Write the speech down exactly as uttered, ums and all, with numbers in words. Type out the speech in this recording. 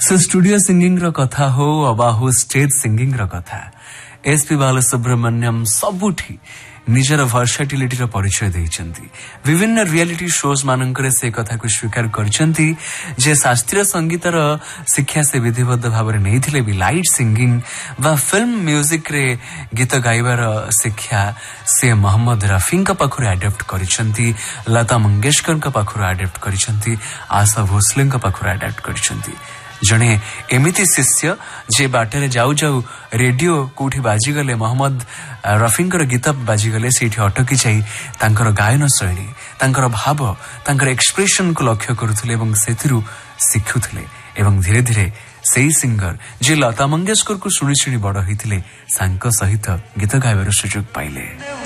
सो studio singing रो कथा हो अबा हो स्टेज सिंगिंग रो कथा एसपी बालसुब्रमण्यम सबुठी निजर वर्साटिलिटी रो परिचय देइचंती। विभिन्न रियलिटी शोज मानंकरे से कथा को स्वीकार करचंती जे शास्त्रीय संगीत रो शिक्षा से विधिबद्ध भाव रे नैथिले भी लाइट सिंगिंग वा फिल्म म्यूजिक रे गीत गाइबार शिक्षा से मोहम्मद रफी का पाखुर एडप्ट करचंती, लता मंगेशकर का पाखुर एडप्ट करचंती, आशा भोसले का पाखुर एडप्ट करचंती। जणे एमिति शिष्य जे बाटरे जाऊ जाऊ रेडियो कोठी बाजिगले मोहम्मद रफींकर गीत बाजिगले सेठी अटकी जाई तांकर गायन शैली तांकर भाव तांकर एक्सप्रेशन को लक्ष्य करुथिले एवं सेथिरु शिखुथिले एवं धीरे धीरे सेई सिंगर जे लता मंगेशकर को सुनी सुनी बड़ होइथिले सांक सहित गीत गाइबार सुযোগ पाइले।